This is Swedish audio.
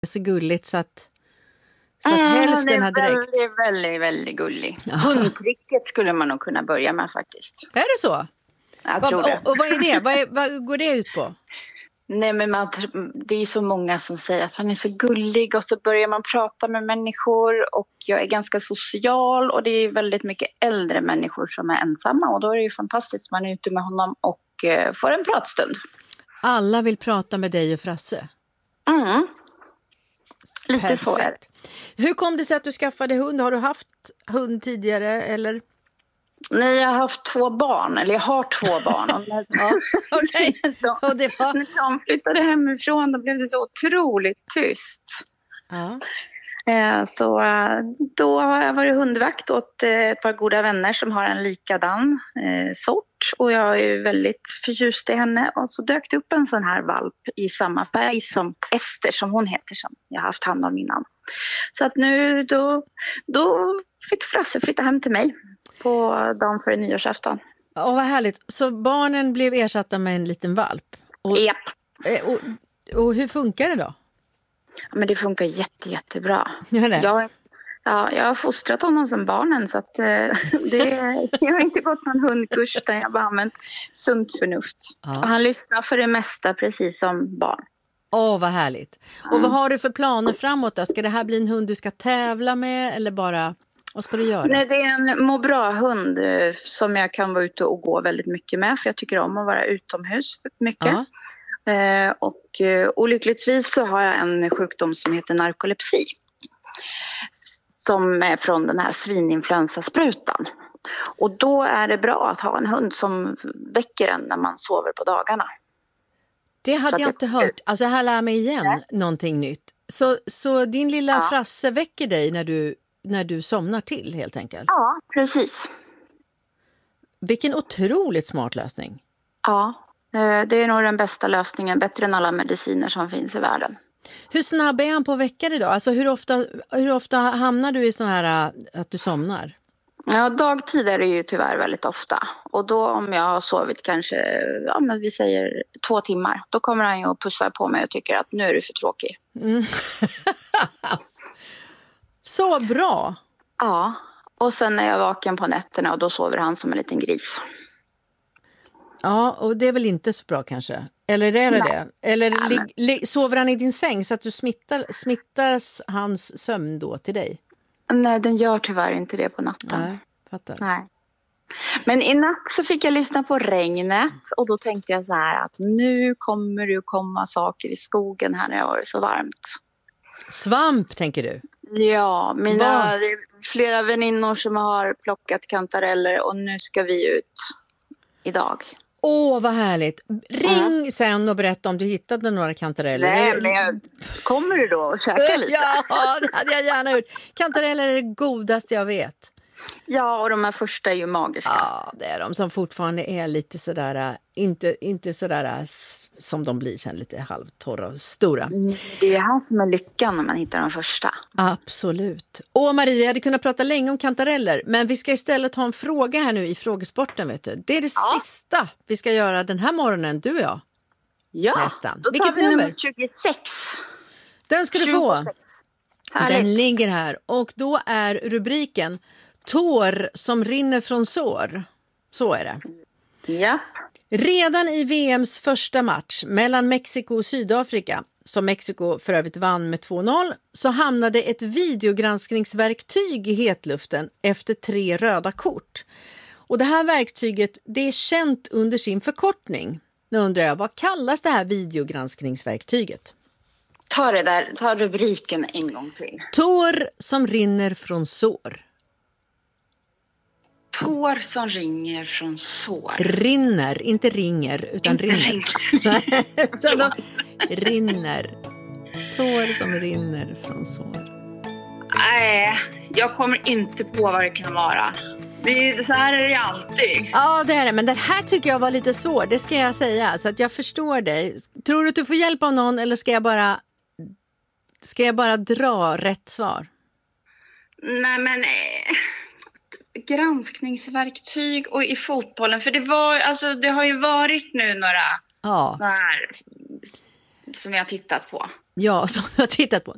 Så gulligt så att hälften hade räckt. Det är väldigt, väldigt gullig. Hundtricket skulle man nog kunna börja med faktiskt. Är det så? Jag tror det. Och vad är det? Vad går det ut på? Nej, men det är så många som säger att han är så gullig och så börjar man prata med människor och jag är ganska social och det är väldigt mycket äldre människor som är ensamma och då är det ju fantastiskt. Man är ute med honom och får en pratstund. Alla vill prata med dig och Frasse. Mm. Lite Perfekt. så är det. Hur kom det sig att du skaffade hund? Har du haft hund tidigare eller? Nej, jag har haft 2 barn, eller jag har 2 barn. Ja, okej. Och det var... När de flyttade hemifrån då blev det så otroligt tyst. Ja. Så då har jag varit hundvakt åt ett par goda vänner som har en likadan sort. Och jag är väldigt förtjust i henne. Och så dök det upp en sån här valp i samma färg som Ester som hon heter som jag har haft hand om innan. Så att nu då fick Frasse flytta hem till mig på dagen före nyårsafton. Åh, vad härligt. Så barnen blev ersatta med en liten valp? Japp. Och hur funkar det då? Ja, men det funkar jättebra. Gör det? Jag har fostrat honom som barnen så att jag har inte gått någon hundkurs där jag bara använt sunt förnuft. Ja. Och han lyssnar för det mesta precis som barn. Åh, vad härligt. Och vad har du för planer framåt då? Ska det här bli en hund du ska tävla med eller bara, vad ska du göra? Nej, det är en må bra-hund som jag kan vara ute och gå väldigt mycket med för jag tycker om att vara utomhus mycket. Ja. Och olyckligtvis så har jag en sjukdom som heter narkolepsi. Som är från den här svininfluensasprutan. Och då är det bra att ha en hund som väcker en när man sover på dagarna. Det hade jag inte hört. Alltså här lär mig igen någonting nytt. Så din lilla Frasse väcker dig när du somnar till helt enkelt? Ja, precis. Vilken otroligt smart lösning. Ja, det är nog den bästa lösningen. Bättre än alla mediciner som finns i världen. Hur snabb är han på att väcka dig då? Alltså hur ofta hamnar du i sån här att du somnar? Ja, dagtid är det ju tyvärr väldigt ofta. Och då om jag har sovit kanske, men vi säger 2 timmar. Då kommer han ju och pussar på mig och tycker att nu är du för tråkig. Mm. Så bra! Ja, och sen är jag vaken på nätterna och då sover han som en liten gris. Ja, och det är väl inte så bra kanske? Eller är det det? Eller sover han i din säng så att du smittas hans sömn då till dig? Nej, den gör tyvärr inte det på natten. Nej, fattar. Nej. Men i natt så fick jag lyssna på regnet och då tänkte jag så här att nu kommer det komma saker i skogen här när det har varit så varmt. Svamp tänker du? Ja, det är flera väninnor som har plockat kantareller och nu ska vi ut idag. Åh, vad härligt. Ring sen och berätta om du hittade några kantareller. Nej, men kommer du då och käka lite? Ja, det hade jag gärna gjort. Kantareller är det godaste jag vet. Ja, och de här första är ju magiska. Ja, det är de som fortfarande är lite sådär, inte sådär som de blir sen, lite halvtorra och stora. Det är här som är lyckan när man hittar de första. Absolut. Och Maria, jag hade kunnat prata länge om kantareller, men vi ska istället ha en fråga här nu i frågesporten, vet du. Det är det sista vi ska göra den här morgonen, du och jag. Ja, nästan. Då tar vilket vi nummer? 26. Den ska du 26. få. Härligt. Den ligger här och då är rubriken Tår som rinner från sår. Så är det. Ja. Redan i VMs första match mellan Mexiko och Sydafrika, som Mexiko för övrigt vann med 2-0, så hamnade ett videogranskningsverktyg i hetluften efter 3 röda kort. Och det här verktyget, det är känt under sin förkortning. Nu undrar jag, vad kallas det här videogranskningsverktyget? Ta rubriken en gång till. Tår som rinner från sår. Tår som ringer från sår. Rinner, inte ringer, utan Inte rinner. Nej, utan de rinner. Tår som rinner från sår. Nej, jag kommer inte på vad det kan vara. Så här är det alltid. Ja, det är det. Men det här tycker jag var lite svår, det ska jag säga. Så att jag förstår dig. Tror du att du får hjälp av någon eller ska jag bara dra rätt svar? Nej, men granskningsverktyg och i fotbollen. För det har ju varit nu några såna här som jag har tittat på. Ja, som jag har tittat på.